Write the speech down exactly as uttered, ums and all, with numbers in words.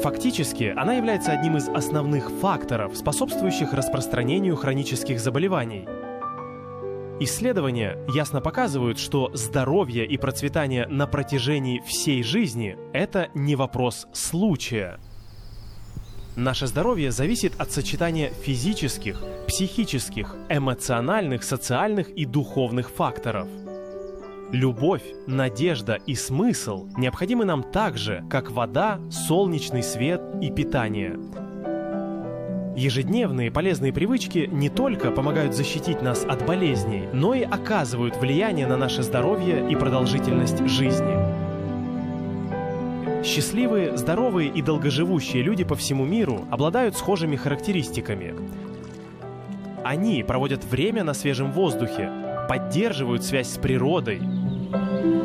Фактически, она является одним из основных факторов, способствующих распространению хронических заболеваний. Исследования ясно показывают, что здоровье и процветание на протяжении всей жизни – это не вопрос случая. Наше здоровье зависит от сочетания физических, психических, эмоциональных, социальных и духовных факторов. Любовь, надежда и смысл необходимы нам так же, как вода, солнечный свет и питание. Ежедневные полезные привычки не только помогают защитить нас от болезней, но и оказывают влияние на наше здоровье и продолжительность жизни. Счастливые, здоровые и долгоживущие люди по всему миру обладают схожими характеристиками. Они проводят время на свежем воздухе, поддерживают связь с природой,